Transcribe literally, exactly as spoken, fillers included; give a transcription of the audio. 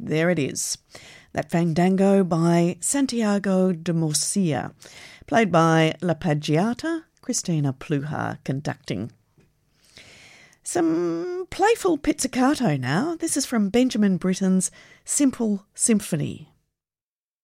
there it is. That Fandango by Santiago de Murcia, played by La Paggiata, Christina Pluhar conducting. Some playful pizzicato now. This is from Benjamin Britten's Simple Symphony.